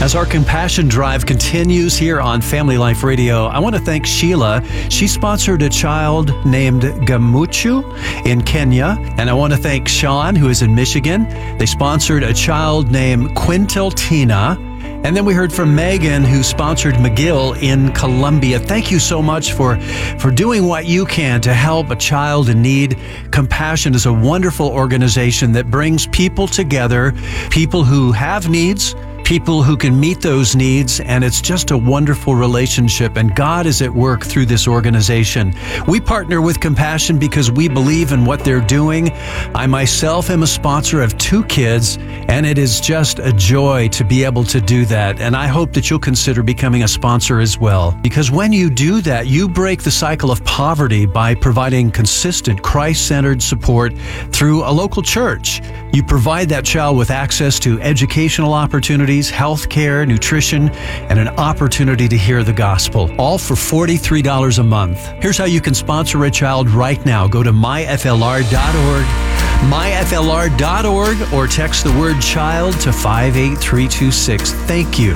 As our compassion drive continues here on Family Life Radio, I want to thank Sheila. She sponsored a child named Gamuchu in Kenya. And I want to thank Sean, who is in Michigan. They sponsored a child named Quinteltina. And then we heard from Megan, who sponsored McGill in Colombia. Thank you so much for doing what you can to help a child in need. Compassion is a wonderful organization that brings people together, people who have needs, people who can meet those needs, and it's just a wonderful relationship, and God is at work through this organization. We partner with Compassion because we believe in what they're doing. I myself am a sponsor of 2 kids, and it is just a joy to be able to do that, and I hope that you'll consider becoming a sponsor as well, because when you do that, you break the cycle of poverty by providing consistent Christ-centered support through a local church. You provide that child with access to educational opportunities, health care, nutrition, and an opportunity to hear the gospel, all for $43 a month. Here's how you can sponsor a child right now. Go to myflr.org, myflr.org, or text the word child to 58326. Thank you.